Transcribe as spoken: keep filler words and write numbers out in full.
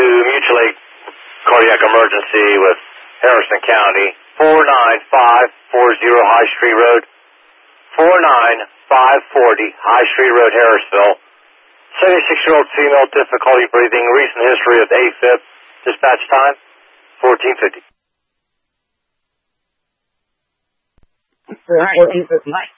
mutual aid cardiac emergency with Harrison County, four nine five four zero High Street Road, four nine five four zero High Street Road, Harrisville. seventy-six-year-old female, difficulty breathing, recent history of AFib. Dispatch time, fourteen fifty. All right.